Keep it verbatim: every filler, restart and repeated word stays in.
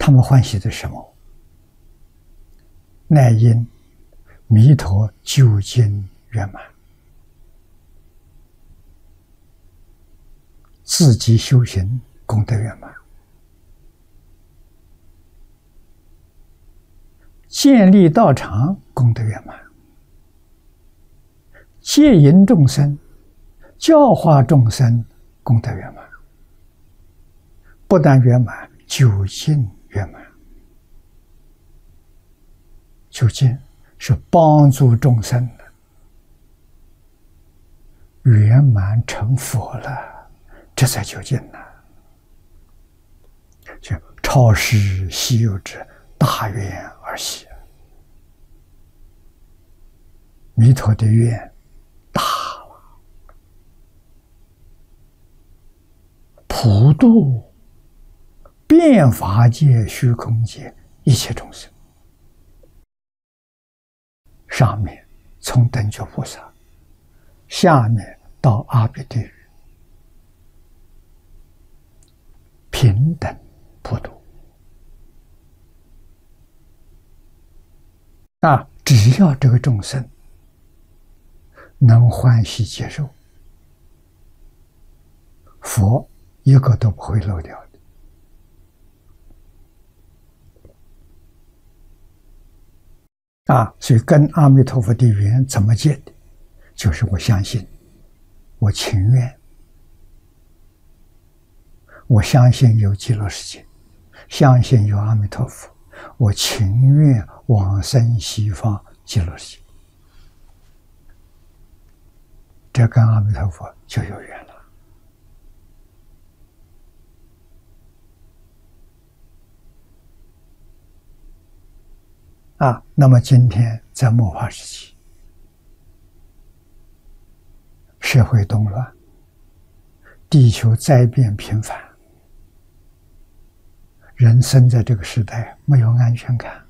他们欢喜的什么？乃因弥陀究竟圆满，自己修行功德圆满，建立道场功德圆满，戒引众生、教化众生功德圆满，不但圆满，究竟圆满。究竟是帮助众生的圆满成佛了，这才究竟呢。就超世稀有之大愿而喜，弥陀的愿大了，普度遍法界、虚空界一切众生。上面从等觉菩萨，下面到阿鼻地狱，平等普度。啊，只要这个众生能欢喜接受，佛一个都不会漏掉的。啊，所以跟阿弥陀佛的缘怎么结的？就是我相信，我情愿，我相信有极乐世界，相信有阿弥陀佛，我情愿往生西方极乐世界，这跟阿弥陀佛就有缘了。啊，那么今天在末法时期，社会动乱，地球灾变频繁，人生在这个时代没有安全感。